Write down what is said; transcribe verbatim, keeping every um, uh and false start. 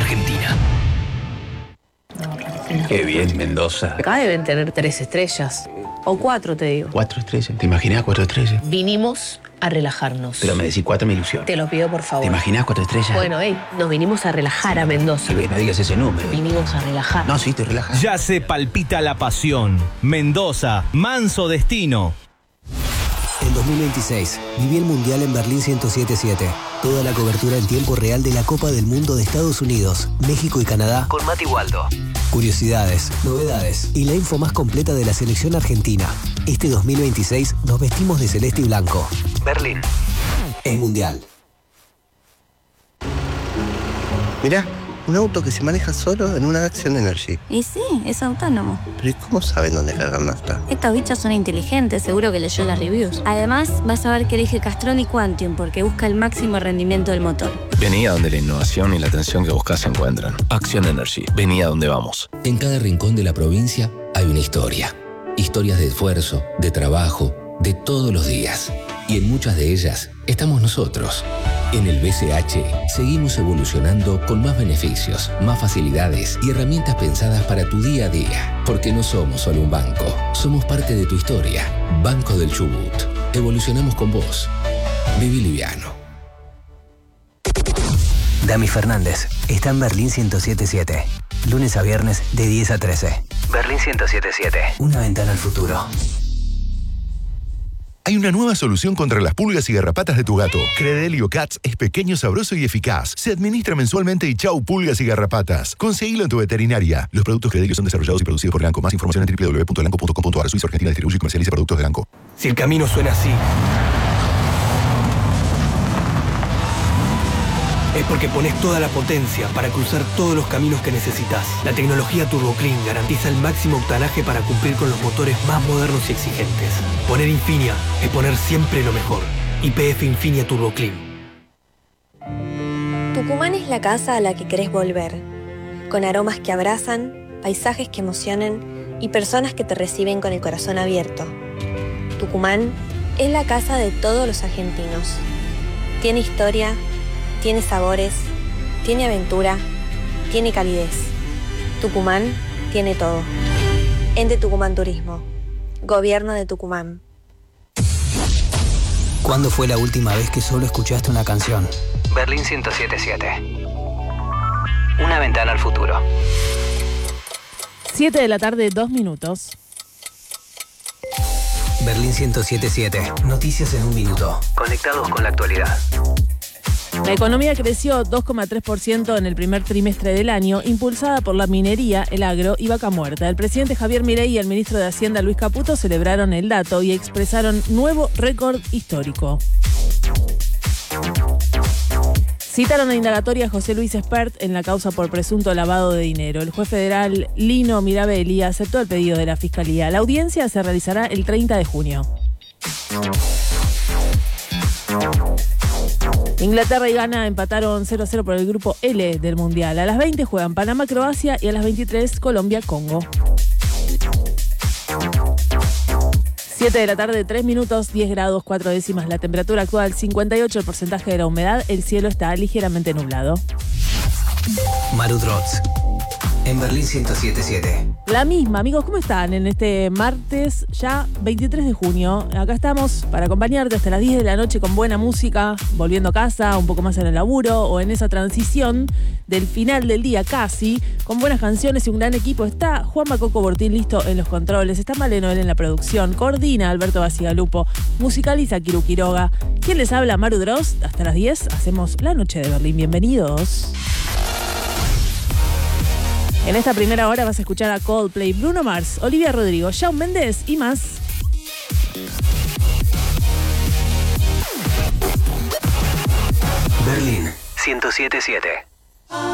Argentina. Qué bien, Mendoza. Acá deben tener tres estrellas. O cuatro, te digo. Cuatro estrellas. ¿Te imaginas cuatro estrellas? Vinimos a relajarnos. Pero me decís cuatro me ilusiona. Te lo pido, por favor. ¿Te imaginas cuatro estrellas? Bueno, hey, nos vinimos a relajar a Mendoza. No digas ese número. Vinimos a relajar. No, sí, te relajas. Ya se palpita la pasión. Mendoza, manso destino. En dos mil veintiséis, viví el Mundial en Berlín ciento siete punto siete. Toda la cobertura en tiempo real de la Copa del Mundo de Estados Unidos, México y Canadá con Mati Waldo. Curiosidades, novedades y la info más completa de la selección argentina. Este dos mil veintiséis nos vestimos de celeste y blanco. Berlín es Mundial. Mirá, un auto que se maneja solo en una Action Energy. Y sí, es autónomo. Pero ¿y cómo saben dónde cargar nafta? Estos bichos son inteligentes, seguro que leyó las reviews. Además, vas a ver que elige Castrol y Quantium porque busca el máximo rendimiento del motor. Vení a donde la innovación y la atención que buscas se encuentran. Action Energy. Vení a donde vamos. En cada rincón de la provincia hay una historia. Historias de esfuerzo, de trabajo, de todos los días. Y en muchas de ellas estamos nosotros. En el B C H seguimos evolucionando con más beneficios, más facilidades y herramientas pensadas para tu día a día. Porque no somos solo un banco, somos parte de tu historia. Banco del Chubut. Evolucionamos con vos. Viví liviano. Dami Fernández está en Berlín ciento siete punto siete. Lunes a viernes de diez a trece. Berlín ciento siete punto siete. Una ventana al futuro. Hay una nueva solución contra las pulgas y garrapatas de tu gato. Credelio Cats es pequeño, sabroso y eficaz. Se administra mensualmente y chau pulgas y garrapatas. Conseguilo en tu veterinaria. Los productos Credelio son desarrollados y producidos por Elanco. Más información en doble u doble u doble u punto elanco punto com punto a r. Suiza Argentina distribuye y comercializa productos de Elanco. Si el camino suena así, es porque pones toda la potencia para cruzar todos los caminos que necesitas. La tecnología Turbo Clean garantiza el máximo octanaje para cumplir con los motores más modernos y exigentes. Poner Infinia es poner siempre lo mejor. Y P F Infinia Turbo Clean. Tucumán es la casa a la que querés volver. Con aromas que abrazan, paisajes que emocionan y personas que te reciben con el corazón abierto. Tucumán es la casa de todos los argentinos. Tiene historia, tiene sabores, tiene aventura, tiene calidez. Tucumán tiene todo. Ente Tucumán Turismo. Gobierno de Tucumán. ¿Cuándo fue la última vez que solo escuchaste una canción? Berlín ciento siete punto siete. Una ventana al futuro. siete de la tarde, dos minutos. Berlín ciento siete punto siete. Noticias en un minuto. Conectados con la actualidad. La economía creció dos coma tres por ciento en el primer trimestre del año, impulsada por la minería, el agro y vaca muerta. El presidente Javier Milei y el ministro de Hacienda Luis Caputo celebraron el dato y expresaron nuevo récord histórico. Citaron a indagatoria a José Luis Espert en la causa por presunto lavado de dinero. El juez federal Lino Mirabelli aceptó el pedido de la Fiscalía. La audiencia se realizará el treinta de junio. Inglaterra y Ghana empataron cero a cero por el grupo L del Mundial. A las veinte juegan Panamá-Croacia y a las veintitrés Colombia-Congo. siete de la tarde, tres minutos, diez grados, cuatro décimas. La temperatura actual, cincuenta y ocho el porcentaje de la humedad. El cielo está ligeramente nublado. Maru Droz, en Berlín ciento siete punto siete. La misma, amigos, ¿cómo están? En este martes, ya veintitrés de junio. Acá estamos para acompañarte hasta las diez de la noche con buena música, volviendo a casa, un poco más en el laburo o en esa transición del final del día casi, con buenas canciones y un gran equipo. Está Juanma Coco Bortín listo en los controles, está Male Noel en la producción, coordina Alberto Basigalupo, musicaliza Kiru Quiroga. ¿Quién les habla? Maru Droz. Hasta las diez hacemos La Noche de Berlín. Bienvenidos. En esta primera hora vas a escuchar a Coldplay, Bruno Mars, Olivia Rodrigo, Shawn Mendes y más. Berlín ciento siete punto siete.